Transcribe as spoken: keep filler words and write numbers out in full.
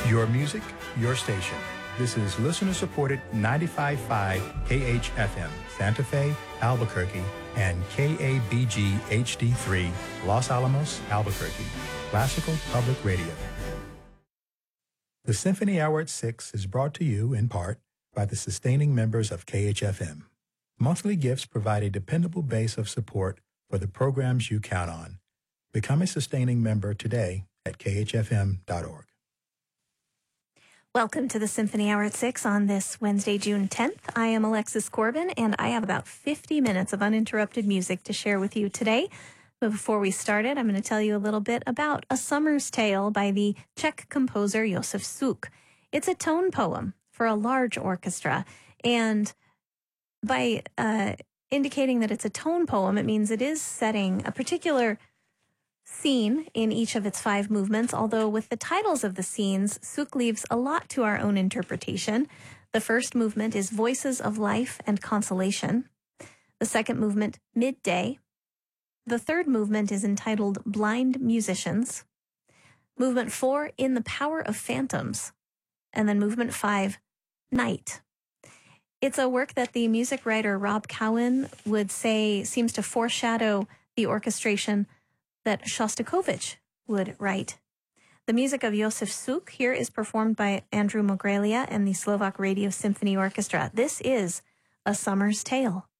Your music, your station. This is listener-supported ninety-five point five K H F M, Santa Fe, Albuquerque, and K A B G H D three, Los Alamos, Albuquerque, Classical Public Radio. The Symphony Hour at six is brought to you, in part, by the sustaining members of K H F M. Monthly gifts provide a dependable base of support for the programs you count on. Become a sustaining member today at K H F M dot org. Welcome to the Symphony Hour at six on this Wednesday, June tenth. I am Alexis Corbin, and I have about fifty minutes of uninterrupted music to share with you today. But before we start it, I'm going to tell you a little bit about A Summer's Tale by the Czech composer Josef Suk. It's a tone poem for a large orchestra, and by uh, indicating that it's a tone poem, it means it is setting a particular scene in each of its five movements, although with the titles of the scenes, Suk leaves a lot to our own interpretation. The first movement is Voices of Life and Consolation. The second movement, Midday. The third movement is entitled Blind Musicians. Movement four, In the Power of Phantoms. And then movement five, Night. It's a work that the music writer Rob Cowan would say seems to foreshadow the orchestration that Shostakovich would write. The music of Josef Suk here is performed by Andrew Mogrelia and the Slovak Radio Symphony Orchestra. This is A Summer's Tale.